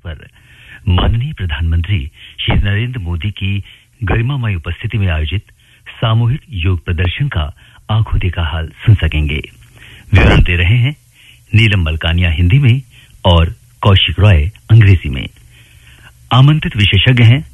पर माननीय प्रधानमंत्री श्री नरेंद्र मोदी की गरिमामय उपस्थिति में आयोजित सामूहिक योग प्रदर्शन का आंखों देखा हाल सुन सकेंगे। विवरण दे रहे हैं नीलम मलकानिया हिंदी में और कौशिक रॉय अंग्रेजी में। आमंत्रित विशेषज्ञ हैं